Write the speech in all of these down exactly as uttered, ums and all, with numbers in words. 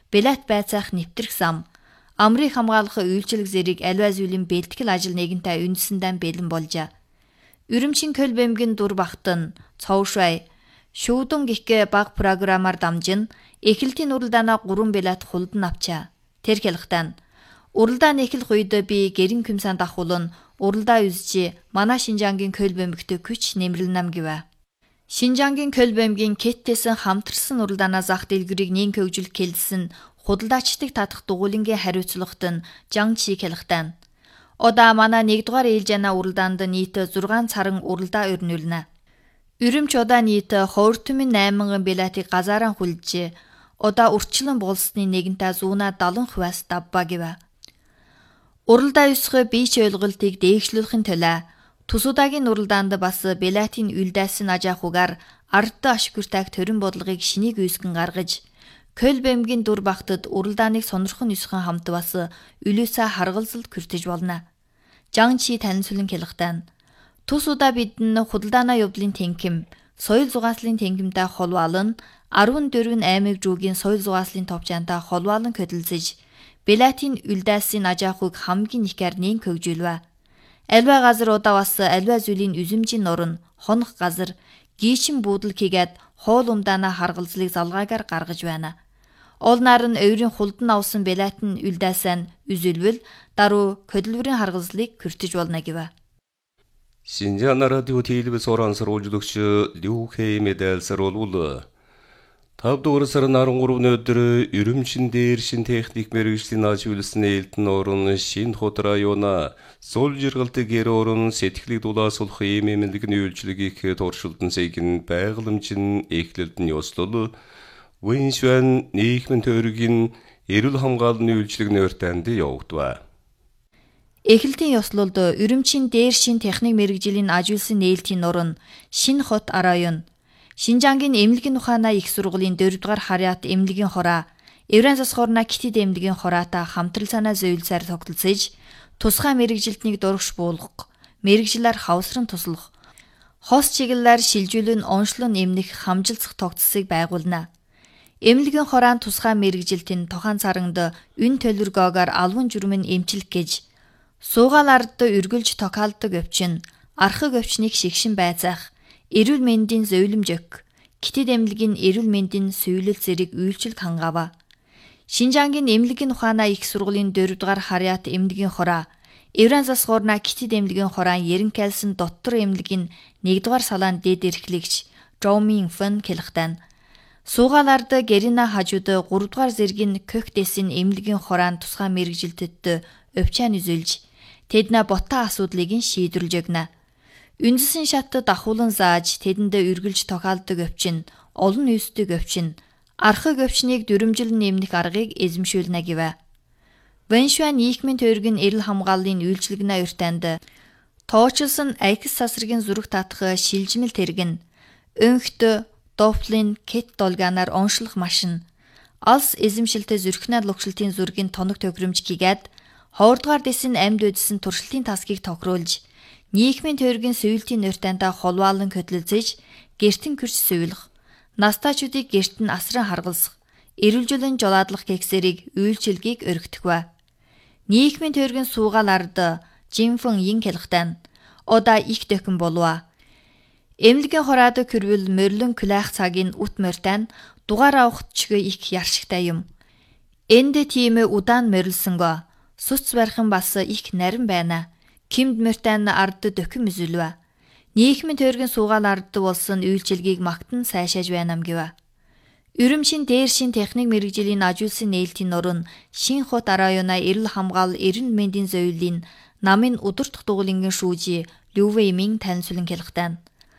Белат байцаах нэвтрэх зам, амрыг хамгаалах үйлчилэг зэрэг аливаа зүйлийн бэлтгэл ажил нэгэнтэй үндсэндээ бэлэн болжээ. Үрүмчин көл бэмгийн дур багтан, цовшвай, шүүдэн гихгэ баг программаар дамжин, эхлэлтийн уралдаанаа гурван белат хулдан авчаа. Тэр хялхтан. Уралдаан эхлэх үед би гэрэн күмсэн дахуулан уралдаа үзжи манай Шинжаангийн көл бэмгтээ күч нэмрэлнам гэвэ. Шинжаангийн көл бэмгийн кэттээсэн хамтарсан уралдаанаа зах дэлгэрийг нин хөгжүүлэх хэлсэн худалдаачдыг татах дугуулингийн хариуцлагт нь Жан Чи хялхтан. Одаа манай нэгдүгээр ээлжэна уралдаанд нийт зургаан царан уралдаа өрнүүлнэ. Үрүмч удаа нийт ховртмын найман белатыг газаараа хүлжээ. Удаа урчлан болсны нэгэнтээ зүүнаа дадлан хуваас давба гэвэ. Уралдаа ёсгой бийч ойлголтыг дээгшлүүлэхин төлөө Тусуудагийн уралдаанд бас белатийн үлдээсэн ажаахугаар ард ашигүртайг төрийн бодлогыг шинийг үйсгэн гаргаж, көл бэмгийн дур багтад уралдааныг сонирхон ёсгон хамт бас үлээсээ харгалзалд хүртэж болно. Жан Чи танилцуулан хялхтан. Тусуудаа бидэн худалдаанаа явдлын тэнхим, соёл зугааслын тэнхимтэй холваалан арван дөрвөн аймаг жуугийн соёл зугааслын товчаантай холваалан хөдөлсөж, белатийн үлдээсэн ажаахуйг хамгийн ихээр нэн хөгжүүлвэ. Альва газар удаа бас альва зүйлийн үзэмжийн нурн, хонох газар, гийчин буудал хийгээд хоол умдаанаа харгалзлыг залгаагаар гаргаж байна. Олнаар нь ойрын хулдан авсан белатын үлдээсэн үзүүлвэл даруй хөдөлмөрийн харгалзлыг хүртэж болно гэвэ. Шинжаан радио телевиз орансруулжлагч Лю Хэй медальсар болвол тавдугаар сарын арван гуравны өдөр Үрүмчин дээр шин техник мэргэжлийн ажигласан ээлтэн орон Шинэ хот района Сул жиргалт гэр орон сэтгэлийг дулаасуулах ийм эмнэлгийн үйлчлэгийг туршилтан сэйгэн байгууламжийн эхлэлд нь ёслол Вэншвэн нийгмийн төргийн эрүүл хамгааллын үйлчлэг нөртөнд явагдав. Эхлэлтийн ёслолд Үрүмчин дээр шин техник мэргэжлийн ажигласан ээлтийн орон Шинэ хот район Шинжаангийн эмнэлгийн ухаанаа их сургуулийн дөрөвдүгээр харьяат эмнэлгийн хороо, Еврен засхорна Китэд эмнэлгийн хороотой хамтралцаанаа зөөлсөөр тогтолцож, тусгай мэргэжилтнийг дурагш буулгах, мэргэжлээр хавсран туслах, хос чиглэлээр шилжүүлэн онцлон эмнэх хамжилцах тогтцыг байгуулна. Эмнэлгийн хороон тусгай мэргэжилтийн тохон царанд үн төлөвлөгөөгөөр албан журмын эмчлэх гэж, суугаал ард үргэлж токаалдаг өвчин, архаг өвчнийг шигшин байцаах, эрүүл мэндийн зөөлөмж өг, Китэд эмнэлгийн эрүүл мэндийн сүйрэл зэрэг үйлчлэг хангава. Шинжаангийн эмнэлгийн ухаанаа их сургуулийн дөрөвдүгээр харьяат эмнэлгийн хороо, Еврен засхорна Китэд эмнэлгийн хороон Еренкайлсан доттор эмнэлгийн нэгдүгээр салаан дэд эрхлэгч Жоумин Фэн хялхтан. Суугаал ард Гэрина хажууд гуравдугаар зэргийн Көхтэсийн эмнэлгийн хороон тусгай мэргэжилтэд өвчаан үзүүлж, тэднээ ботаа асуудлыг нь шийдвэрлэж өгнө. Үндсэн шат дахуулан зааж тэдэнд үргэлж тохиолдог өвчин, олон үйсдэг өвчин, архаг өвчнийг дүрмжил нэмэх аргыг эзэмшүүлнэ гэвэ. Вэншвэн нийгмийн төргийн эрүүл хамгааллын үйлчлэгнээ өртөнд тоочилсан Айкс сасргийн зүрх татах шилжмэл тэргэн, өнхт доплин кет долгаанаар оншлох машин, алс эзэмшилтэй зүрхнээ лугшилтын зүргийн тоног тохиромж хийгээд, хоордугаар дэсийн амьд үдсэн туршилтын тасгийг тохируулж, нийгмийн төргийн сүйэлтийн нөртөнтэй холваалан хөдөлсөж, гэртэн күрч сүййлэх, настаачуудыг гэрт нь асран харгалзах, эрүүлжүүлэн жолоодлох гэгсэрийг үйлчилгээг өргөтгвэ. Нийгмийн төргийн суугаал ард Жинфэн ин хялхтан. Одаа их дэхэн болов. Эмнэлгийн хороод көрвөл мөрлөн күлээх цагийн ут мөртэн дугаар авахт чигэ их яршигтай юм. Энд тийм удаан мөрлсөнгөө, суц бархан бас их нарийн байна. Кимд мөртэн ард дөхөм үзүүлвэ. Нийгмийн төргийн суугаал ард болсон үйлчилгээг магтан сайшааж байнам гэвэ. Үрүмчин дээр шин техник мэргэжлийн ажигласан нээлтийн орон Шинэ хот района эрүүл хамгаал эрүүл мэндийн зөөллийн намын удирдах дугуулингийн шүүжи Лю Вэймин танилцуулан хялхтан.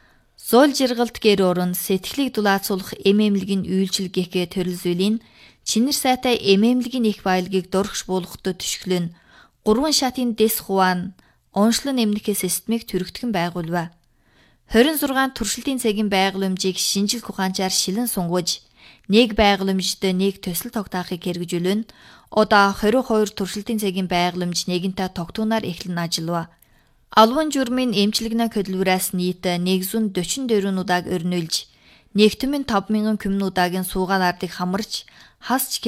Сул жиргалт гэр орон сэтгэлийг дулаацуулах эмэмлэгийн үйлчилгээгээ төрөлзүүлийн чинэр сайтай эмэмлэгийн их баялагийг дургш буулгахад төшгөлөн гурван шатын дэс хуваан онцлон эмнэлгийн системийг түрэгдхэн байгуулва. хорин зургаан туршилтын цагийн байгууламжийг шинжлэх ухаанчаар шилэн сунгаж, нэг байгууламжид нэг төсөл тогтоохыг хэрэгжүүлэн, одоо хорин хоёр туршилтын цагийн байгууламж нэгэнтээ тогтооноор эхлэн ажиллав. Албан журмын эмчилгэний хөдөлгөөс нийт нэгдүгээр дөрвөн дөрвөн удааг өрнүүлж, нэгдүгээр тавд мянган күмэн удаагийн суугаал ардыг хамарч, хасч